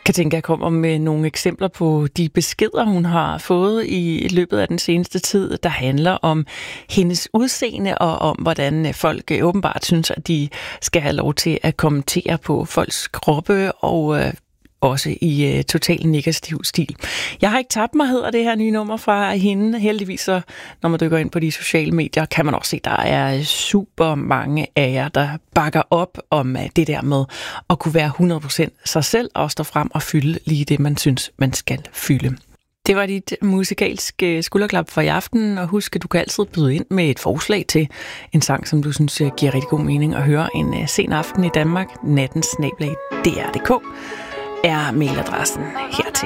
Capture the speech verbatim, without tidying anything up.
Katinka, jeg kommer med nogle eksempler på de beskeder, hun har fået i løbet af den seneste tid, der handler om hendes udseende og om, hvordan folk åbenbart synes, at de skal have lov til at kommentere på folks kroppe og øh, også i øh, total negativ stil. Jeg har ikke tabt mig, hedder det her nye nummer fra hende. Heldigvis, så, når man dykker ind på de sociale medier, kan man også se, at der er super mange af jer, der bakker op om uh, det der med at kunne være hundrede procent sig selv og stå frem og fylde lige det, man synes, man skal fylde. Det var dit musikalske skulderklap for i aften, og husk, at du kan altid byde ind med et forslag til en sang, som du synes giver rigtig god mening at høre en uh, sen aften i Danmark. natten snabel-a d r punktum d k er mailadressen hertil.